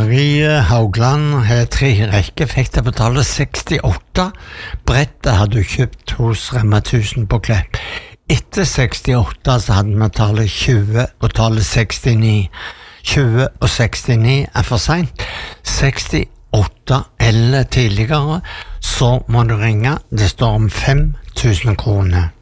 Marie Haugland har 3 rekker, fikk det betale 68. Brettet hadde du kjøpt hos Rema 1000 på Klepp. Etter 68 så hadde vi tallet 20 og tallet 69. 20 og 69 for sent. 68 eller tidligere, så må du ringe. Det står om 5 000 kroner.